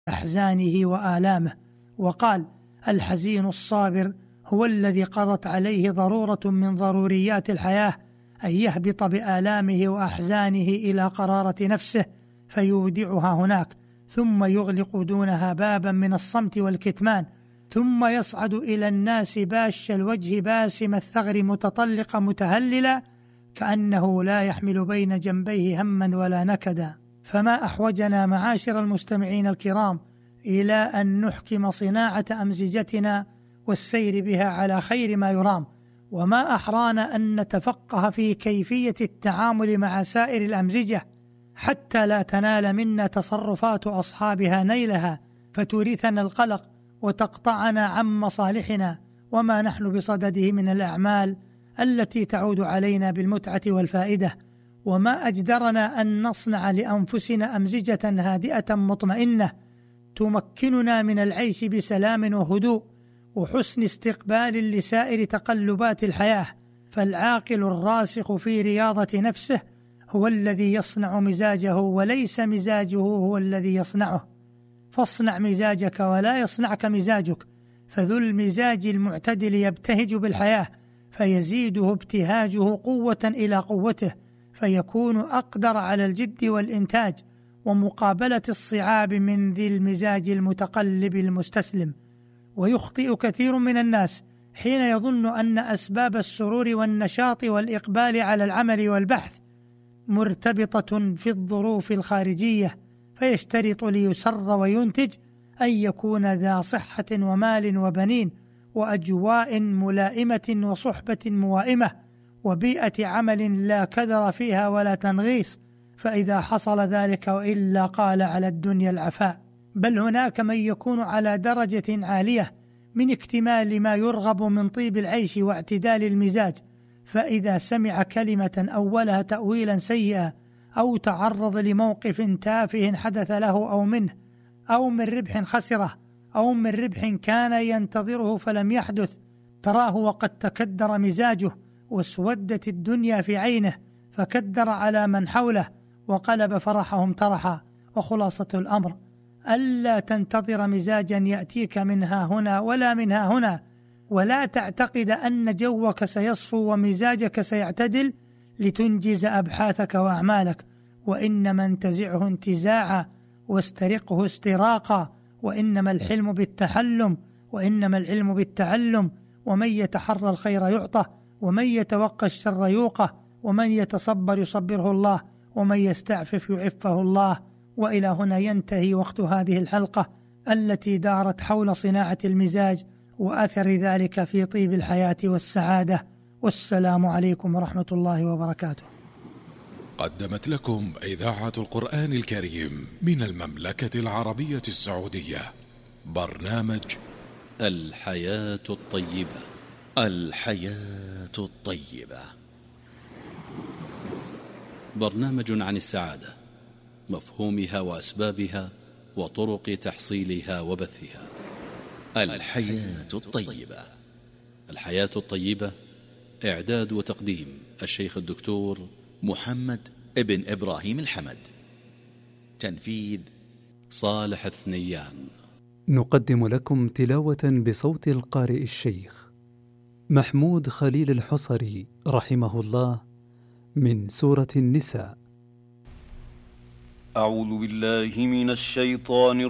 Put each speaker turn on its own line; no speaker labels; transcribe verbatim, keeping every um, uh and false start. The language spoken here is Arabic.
أحزانه وآلامه، وقال: الحزين الصابر هو الذي قضت عليه ضرورة من ضروريات الحياة أن يهبط بآلامه وأحزانه إلى قرارة نفسه فيودعها هناك، ثم يغلق دونها بابا من الصمت والكتمان، ثم يصعد إلى الناس باش الوجه باسم الثغر متطلقا متهللا كأنه لا يحمل بين جنبيه هما ولا نكدا. فما أحوجنا معاشر المستمعين الكرام إلى أن نحكم صناعة أمزجتنا والسير بها على خير ما يرام، وما أحرانا أن نتفقه في كيفية التعامل مع سائر الأمزجة حتى لا تنال منا تصرفات أصحابها نيلها فتورثنا القلق وتقطعنا عن مصالحنا وما نحن بصدده من الأعمال التي تعود علينا بالمتعة والفائدة. وما أجدرنا أن نصنع لأنفسنا أمزجة هادئة مطمئنة تمكننا من العيش بسلام وهدوء وحسن استقبال لسائر تقلبات الحياة. فالعاقل الراسخ في رياضة نفسه هو الذي يصنع مزاجه وليس مزاجه هو الذي يصنعه. فاصنع مزاجك ولا يصنعك مزاجك، فذو المزاج المعتدل يبتهج بالحياة فيزيده ابتهاجه قوة إلى قوته، فيكون أقدر على الجد والإنتاج ومقابلة الصعاب من ذي المزاج المتقلب المستسلم. ويخطئ كثير من الناس حين يظن أن أسباب السرور والنشاط والإقبال على العمل والبحث مرتبطة في الظروف الخارجية، فيشترط ليسر وينتج أن يكون ذا صحة ومال وبنين وأجواء ملائمة وصحبة موائمة وبيئة عمل لا كدر فيها ولا تنغيص، فإذا حصل ذلك وإلا قال على الدنيا العفاء. بل هناك من يكون على درجة عالية من اكتمال ما يرغب من طيب العيش واعتدال المزاج، فإذا سمع كلمة أولها تأويلا سيئا أو تعرض لموقف تافه حدث له أو منه أو من ربح خسره أو من ربح كان ينتظره فلم يحدث، تراه وقد تكدر مزاجه واسودت الدنيا في عينه فكدر على من حوله وقلب فرحهم ترحا. وخلاصة الأمر ألا تنتظر مزاجا يأتيك منها هنا ولا منها هنا، ولا تعتقد أن جوك سيصفو ومزاجك سيعتدل لتنجز أبحاثك وأعمالك، وإنما انتزعه انتزاعا واسترقه استراقا، وإنما الحلم بالتحلم وإنما العلم بالتعلم. ومن يتحرى الخير يعطى ومن يتوقى الشر يوقى ومن يتصبر يصبره الله ومن يستعفف يعفه الله. وإلى هنا ينتهي وقت هذه الحلقة التي دارت حول صناعة المزاج وأثر ذلك في طيب الحياة والسعادة. والسلام عليكم ورحمة الله وبركاته.
قدمت لكم إذاعة القرآن الكريم من المملكة العربية السعودية برنامج
الحياة الطيبة.
الحياة الطيبة،
برنامج عن السعادة، مفهومها وأسبابها وطرق تحصيلها وبثها.
الحياة الطيبة.
الحياة الطيبة، إعداد وتقديم الشيخ الدكتور
محمد ابن إبراهيم الحمد، تنفيذ
صالح الثنيان.
نقدم لكم تلاوة بصوت القارئ الشيخ محمود خليل الحصري رحمه الله من سورة النساء.
أعوذ بالله من الشيطان